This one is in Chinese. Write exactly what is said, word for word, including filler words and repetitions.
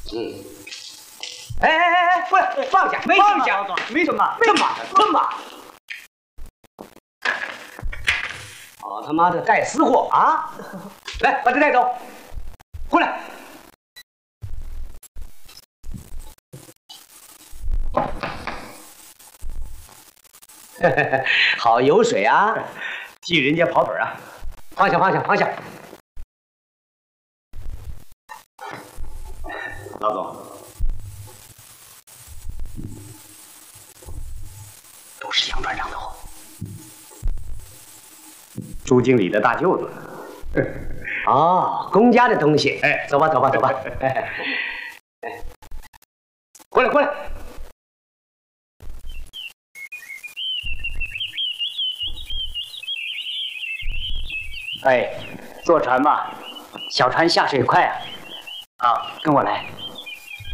嗯。哎哎哎哎，不是，放下，放下， 没什么， 这么这么。好他妈的带私货啊！来，把这带走，过来。好油水啊！ 替人家跑腿啊！ 放下，放下，放下。 老总，都是杨船长的货。朱经理的大舅子。 哦，公家的东西。哎，走吧，走吧，走吧。哎，过来，过来。 哎，坐船吧，小船下水快啊！啊，跟我来。